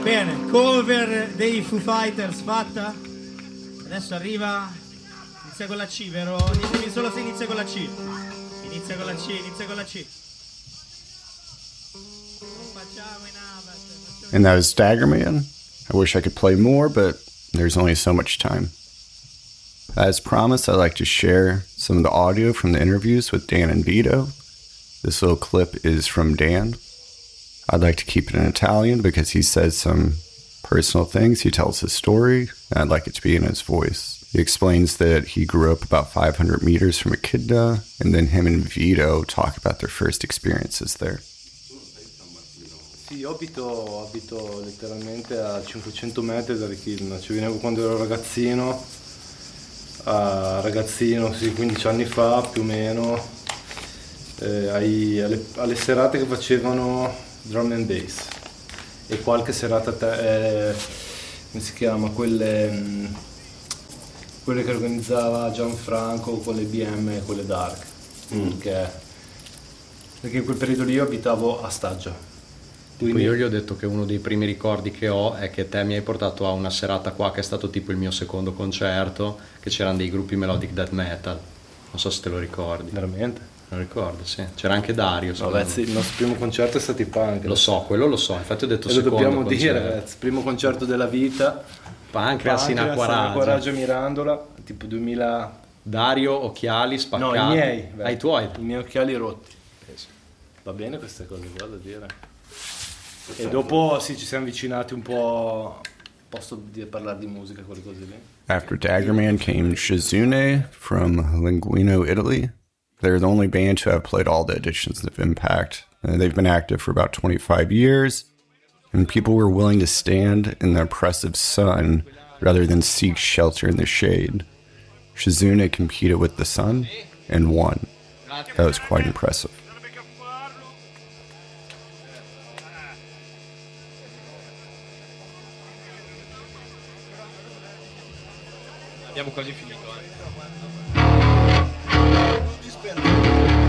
Bene, cover dei Foo Fighters fatta. Adesso arriva. Inizia con la C, vero? Ditemi solo se inizia con la C. Inizia con la C, inizia con la C. And that was Staggerman. I wish I could play more, but there's only so much time. As promised, I'd like to share some of the audio from the interviews with Dan and Vito. This little clip is from Dan. I'd like to keep it in Italian because he says some personal things. He tells his story, and I'd like it to be in his voice. He explains that he grew up about 500 meters from Echidna, and then him and Vito talk about their first experiences there. Sì, io abito letteralmente a 500 metri dall'Echidna, ci venevo quando ero ragazzino, sì, 15 anni fa più o meno, alle serate che facevano drum and bass e qualche serata come si chiama, quelle che organizzava Gianfranco con le BM e quelle dark, perché in quel periodo lì io abitavo a Staggia. Quindi io gli ho detto che uno dei primi ricordi che ho è che te mi hai portato a una serata qua che è stato tipo il mio secondo concerto, che c'erano dei gruppi melodic death metal, non so se te lo ricordi. Veramente? Lo ricordo, sì. C'era anche Dario. Vabbè, sì, il nostro primo concerto è stato i Punk. Lo so, quello lo so, infatti ho detto secondo dobbiamo concerto. dire, ragazzi, primo concerto della vita. Pancreas in Acquaraggio Mirandola, tipo 2000. Dario, occhiali spaccati. No, i miei. Ai tuoi? I miei occhiali rotti. Va bene queste cose qua da dire. E dopo sì, ci siamo avvicinati un po'. Posso parlare di musica, quelle cose lì. After Daggerman came Shizune from Linguino, Italy. They're the only band to have played all the editions of Impact. They've been active for about 25 years, and people were willing to stand in the oppressive sun rather than seek shelter in the shade. Shizune competed with the sun and won. That was quite impressive. Abbiamo quasi finito,